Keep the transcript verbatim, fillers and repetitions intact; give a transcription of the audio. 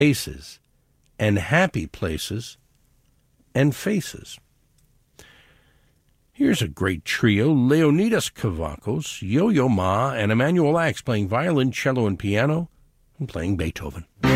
places and happy places and faces. Here's a great trio, Leonidas Kavakos, Yo-Yo Ma, and Emanuel Ax playing violin, cello, and piano, and playing Beethoven.